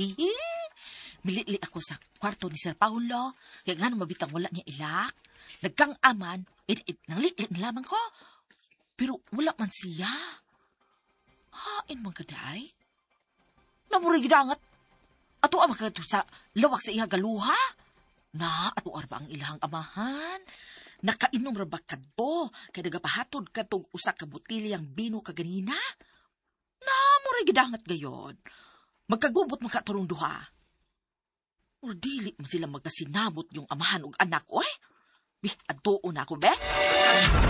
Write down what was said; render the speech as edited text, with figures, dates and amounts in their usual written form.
Milili ako sa kwarto ni Sir Paulo, kaya nga mabitang wala niya ilak. Nagkang aman, nanglit na lamang ko. Pero wala man siya. Hain man kaday? Namurig dangat. Ato ang makato sa lawak sa iya galuha. Na, ato arba ang ilahang amahan. Nakainom ra ba kadto, kaya nagapahatod katong usa ka botilyang bino kaganina? Namurig dangat gayon. Magkagubot makaturong duha. O dili mo sila magkasinabot yung amahan ug anak, oy? Bih, adtoon ako, be?